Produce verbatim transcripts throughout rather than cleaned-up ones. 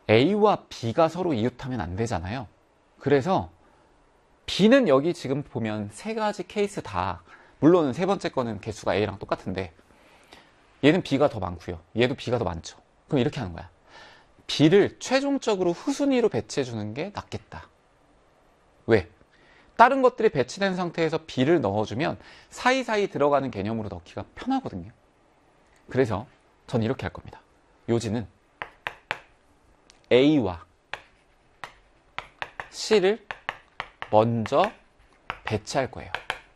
A와 B가 서로 이웃하면 안 되잖아요. 그래서 B는 여기 지금 보면 세 가지 케이스 다, 물론 세 번째 거는 개수가 A랑 똑같은데 얘는 B가 더 많고요. 얘도 B가 더 많죠. 그럼 이렇게 하는 거야. B를 최종적으로 후순위로 배치해 주는 게 낫겠다. 왜? 다른 것들이 배치된 상태에서 B를 넣어주면 사이사이 들어가는 개념으로 넣기가 편하거든요. 그래서 전 이렇게 할 겁니다. 요지는 A와 C를 먼저 배치할 거예요.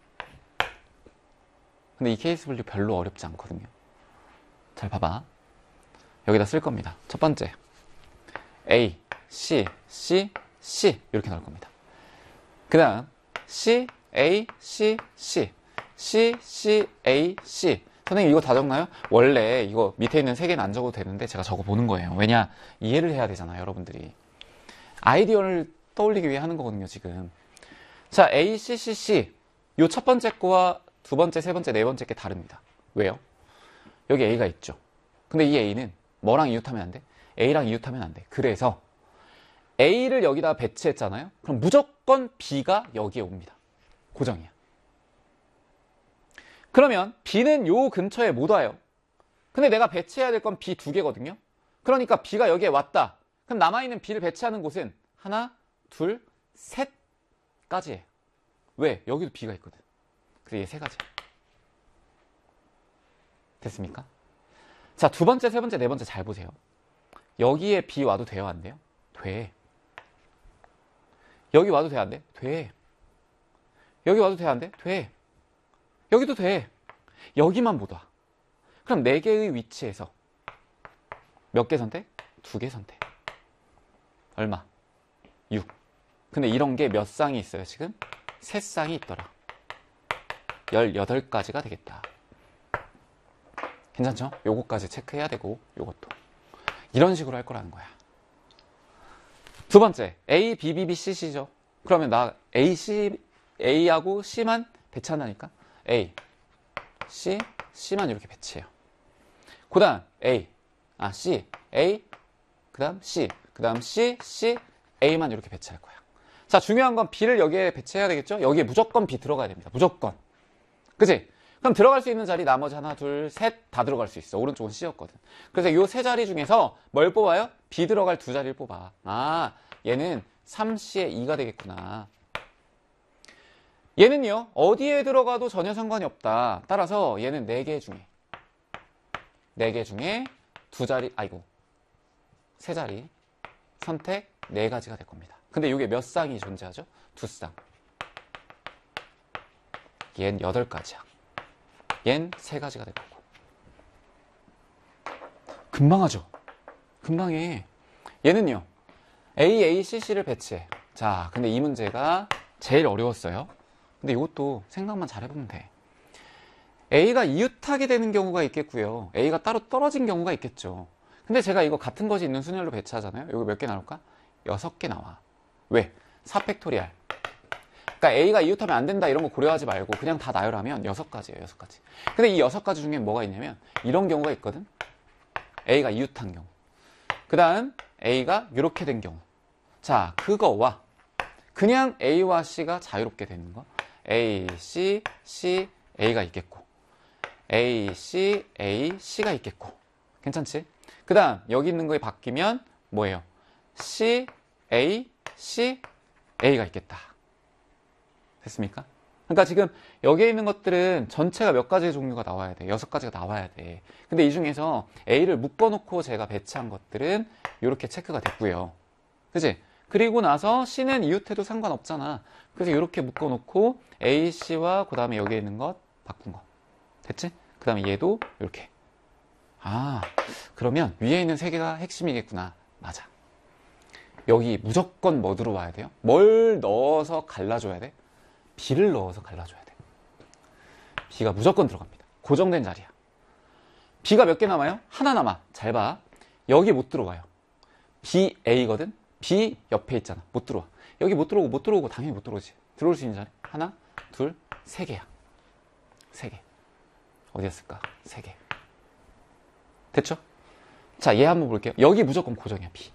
근데 이 케이스 분류 별로 어렵지 않거든요. 잘 봐봐. 여기다 쓸 겁니다. 첫 번째 A, C, C, C 이렇게 넣을 겁니다. 그 다음 C, A, C, C, C, C, A, C. 선생님 이거 다 적나요? 원래 이거 밑에 있는 세 개는 안 적어도 되는데 제가 적어보는 거예요. 왜냐? 이해를 해야 되잖아요, 여러분들이. 아이디어를 떠올리기 위해 하는 거거든요, 지금. 자, A, C, C, C. 요 첫 번째 거와 두 번째, 세 번째, 네 번째 게 다릅니다. 왜요? 여기 A가 있죠. 근데 이 A는 뭐랑 이웃하면 안 돼? A랑 이웃하면 안 돼. 그래서 A를 여기다 배치했잖아요. 그럼 무조건 B가 여기에 옵니다. 고정이야. 그러면 B는 요 근처에 못 와요. 근데 내가 배치해야 될 건 B 두 개거든요. 그러니까 B가 여기에 왔다. 그럼 남아있는 B를 배치하는 곳은 하나, 둘, 셋까지예요. 왜? 여기도 B가 있거든. 그래서 얘 세 가지야. 됐습니까? 자, 두 번째, 세 번째, 네 번째 잘 보세요. 여기에 B 와도 돼요, 안 돼요? 돼. 여기 와도 돼, 안 돼? 돼. 여기 와도 돼, 안 돼? 돼. 여기도 돼. 여기만 못 와. 그럼 네 개의 위치에서 몇 개 선택? 두 개 선택. 얼마? 육. 근데 이런 게 몇 쌍이 있어요, 지금? 세 쌍이 있더라. 열여덟 가지가 되겠다. 괜찮죠? 요거까지 체크해야 되고, 요것도. 이런 식으로 할 거라는 거야. 두 번째, A, B, B, B, C, C죠. 그러면 나 A, C, A하고 C만 배치한다니까? A, C, C만 이렇게 배치해요. 그 다음 A, 아 C, A, 그 다음 C, 그 다음 C, C, A만 이렇게 배치할 거야. 자, 중요한 건 B를 여기에 배치해야 되겠죠? 여기에 무조건 B 들어가야 됩니다. 무조건. 그치? 그럼 들어갈 수 있는 자리 나머지 하나, 둘, 셋 다 들어갈 수 있어. 오른쪽은 C였거든. 그래서 이 세 자리 중에서 뭘 뽑아요? B 들어갈 두 자리를 뽑아. 아, 얘는 삼 C에 이가 되겠구나. 얘는요, 어디에 들어가도 전혀 상관이 없다. 따라서 얘는 네 개 중에 네 개 중에 두 자리, 아이고 세 자리 선택 네 가지가 될 겁니다. 근데 이게 몇 쌍이 존재하죠? 두 쌍. 얜 여덟 가지야. 얜 세 가지가 될 거고. 금방 하죠? 금방 해. 얘는요, A, A, C, C를 배치해. 자, 근데 이 문제가 제일 어려웠어요. 근데 이것도 생각만 잘해보면 돼. A가 이웃하게 되는 경우가 있겠고요. A가 따로 떨어진 경우가 있겠죠. 근데 제가 이거 같은 것이 있는 순열로 배치하잖아요. 이거 몇 개 나올까? 여섯 개 나와. 왜? 사 팩토리알. 그러니까 A가 이웃하면 안 된다 이런 거 고려하지 말고 그냥 다 나열하면 여섯 가지예요. 여섯 가지. 근데 이 여섯 가지 중에 뭐가 있냐면 이런 경우가 있거든. A가 이웃한 경우. 그 다음 A가 이렇게 된 경우. 자, 그거와 그냥 A와 C가 자유롭게 되는 거. A, C, C, A가 있겠고 A, C, A, C가 있겠고. 괜찮지? 그 다음 여기 있는 거에 바뀌면 뭐예요? C, A, C, A가 있겠다. 됐습니까? 그러니까 지금 여기에 있는 것들은 전체가 몇 가지의 종류가 나와야 돼. 여섯 가지가 나와야 돼. 근데 이 중에서 A를 묶어놓고 제가 배치한 것들은 이렇게 체크가 됐고요. 그치? 그리고 나서 C는 이웃해도 상관없잖아. 그래서 이렇게 묶어놓고 A, C와 그 다음에 여기에 있는 것 바꾼 거. 됐지? 그 다음에 얘도 이렇게. 아, 그러면 위에 있는 세 개가 핵심이겠구나. 맞아. 여기 무조건 뭐 들어와야 돼요? 뭘 넣어서 갈라줘야 돼? B를 넣어서 갈라줘야 돼. B가 무조건 들어갑니다. 고정된 자리야. B가 몇 개 남아요? 하나 남아. 잘 봐. 여기 못 들어가요. B, A거든? B 옆에 있잖아. 못 들어와. 여기 못 들어오고 못 들어오고 당연히 못 들어오지. 들어올 수 있는 자리. 하나, 둘, 세 개야. 세 개. 어디였을까? 세 개. 됐죠? 자, 얘 한번 볼게요. 여기 무조건 고정이야, B.